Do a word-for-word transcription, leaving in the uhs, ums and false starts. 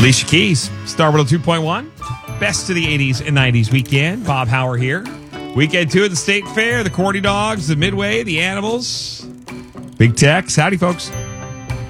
Alicia Keys, Starworld two point one. Best of the eighties and nineties weekend. Bob Hauer here. Weekend two at the State Fair. The Corny Dogs, the Midway, the Animals. Big Tex. Howdy, folks.